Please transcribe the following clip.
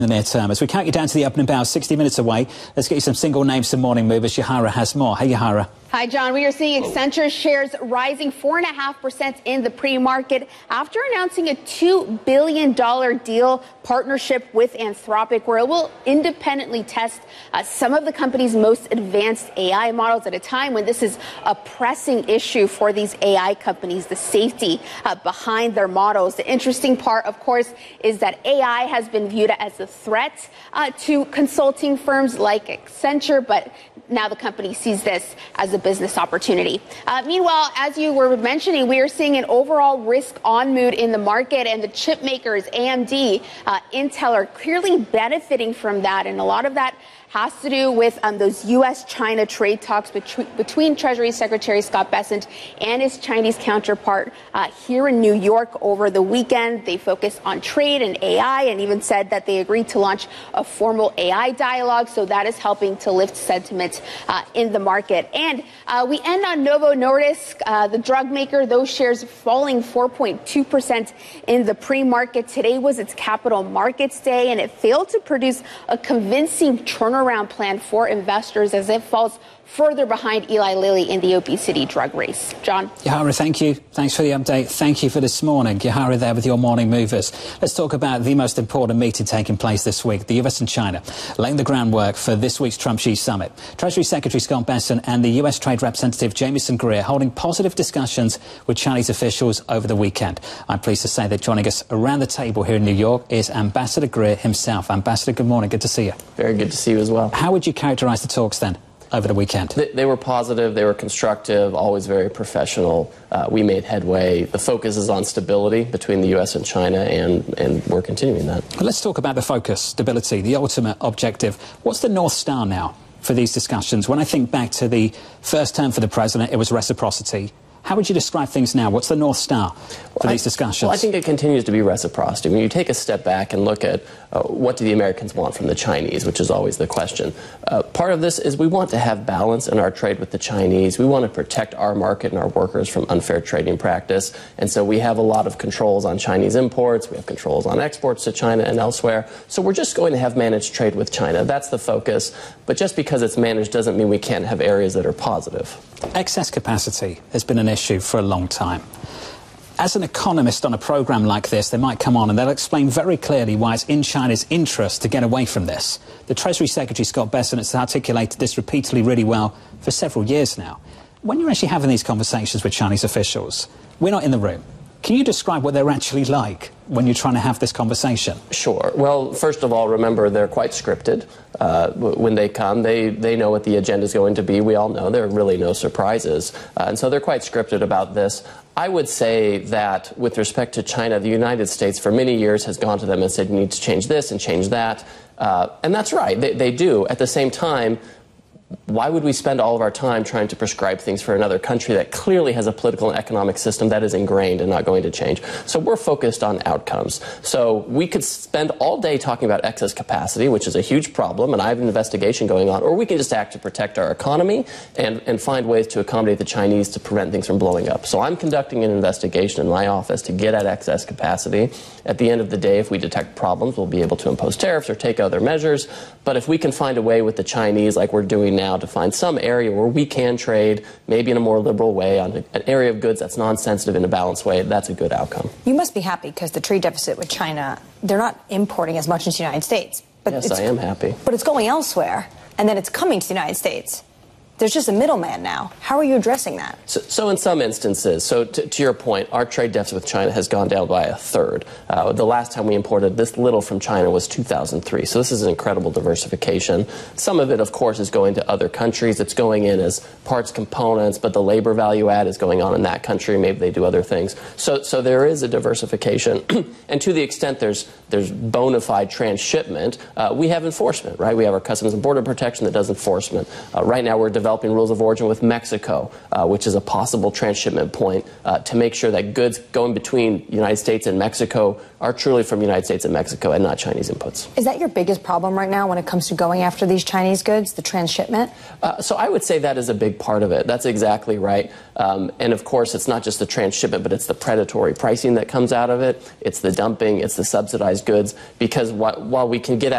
in the near term. As we count you down to the opening bell, 60 minutes away, let's get you some single names, some morning movers. Yahara has more. Hey, Yahara. Hi, John. We are seeing Accenture shares rising 4.5% in the pre-market after announcing a $2 billion deal partnership with Anthropic, where it will independently test some of the company's most advanced AI models at a time when this is a pressing issue for these AI companies, the safety behind their models. The interesting part, of course, is that AI has been viewed as a threat to consulting firms like Accenture, but now the company sees this as a business opportunity. Meanwhile, as you were mentioning, we are seeing an overall risk-on mood in the market, and the chip makers, AMD, Intel, are clearly benefiting from that, and a lot of that has to do with those U.S.-China trade talks between Treasury Secretary Scott Bessent and his Chinese counterpart here in New York over the weekend. They focused on trade and AI and even said that they agreed to launch a formal AI dialogue. So that is helping to lift sentiment in the market. And we end on Novo Nordisk, the drug maker. Those shares falling 4.2% in the pre-market. Today was its capital markets day, and it failed to produce a convincing turnaround plan for investors as it falls further behind Eli Lilly in the obesity drug race. John? Yahara, thank you. Thanks for the update. Thank you for this morning. Yahara there with your morning movers. Let's talk about the most important meeting taking place this week, the US and China, laying the groundwork for this week's Trump-Xi summit. Treasury Secretary Scott Bessent and the US Trade Representative Jamieson Greer holding positive discussions with Chinese officials over the weekend. I'm pleased to say that joining us around the table here in New York is Ambassador Greer himself. Ambassador, good morning. Good to see you. Very good to see you as well. How would you characterize the talks then over the weekend? They were positive, they were constructive, always very professional. We made headway. The focus is on stability between the U.S. and China, and we're continuing that. Well, let's talk about the focus, stability, the ultimate objective. What's the North Star now for these discussions? When I think back to the first term for the president, it was reciprocity. How would you describe things now? What's the North Star for these discussions? Well, I think it continues to be reciprocity. When you take a step back and look at what do the Americans want from the Chinese, which is always the question. Part of this is we want to have balance in our trade with the Chinese. We want to protect our market and our workers from unfair trading practice. And so we have a lot of controls on Chinese imports. We have controls on exports to China and elsewhere. So we're just going to have managed trade with China. That's the focus. But just because it's managed doesn't mean we can't have areas that are positive. Excess capacity has been an issue for a long time. As an economist on a program like this, they might come on and they'll explain very clearly why it's in China's interest to get away from this. The Treasury Secretary, Scott Bessent, has articulated this repeatedly really well for several years now. When you're actually having these conversations with Chinese officials, we're not in the room. Can you describe what they're actually like when you're trying to have this conversation? Sure. Well, first of all, remember, they're quite scripted. When they come, they know what the agenda is going to be. We all know there are really no surprises. And so they're quite scripted about this. I would say that with respect to China, the United States for many years has gone to them and said, you need to change this and change that. And that's right. They do. At the same time, why would we spend all of our time trying to prescribe things for another country that clearly has a political and economic system that is ingrained and not going to change? So we're focused on outcomes. So we could spend all day talking about excess capacity, which is a huge problem, and I have an investigation going on, or we can just act to protect our economy and find ways to accommodate the Chinese to prevent things from blowing up. So I'm conducting an investigation in my office to get at excess capacity. At the end of the day, if we detect problems, we'll be able to impose tariffs or take other measures. But if we can find a way with the Chinese, like we're doing now, to find some area where we can trade, maybe in a more liberal way, on an area of goods that's non-sensitive in a balanced way, that's a good outcome. You must be happy because the trade deficit with China, they're not importing as much into the United States. But yes, I am happy. But it's going elsewhere, and then it's coming to the United States. There's just a middleman now. How are you addressing that? So in some instances, to your point, our trade deficit with China has gone down by a third. The last time we imported this little from China was 2003. So this is an incredible diversification. Some of it, of course, is going to other countries. It's going in as parts components, but the labor value add is going on in that country. Maybe they do other things. So there is a diversification. And to the extent there's bona fide transshipment, we have enforcement, right? We have our Customs and Border Protection that does enforcement. Right now we're developing developing rules of origin with Mexico, which is a possible transshipment point, to make sure that goods going between the United States and Mexico are truly from the United States and Mexico and not Chinese inputs. Is that your biggest problem right now when it comes to going after these Chinese goods, the transshipment? So I would say that is a big part of it. That's exactly right. And of course, it's not just the transshipment, but it's the predatory pricing that comes out of it. It's the dumping, it's the subsidized goods, because while we can get at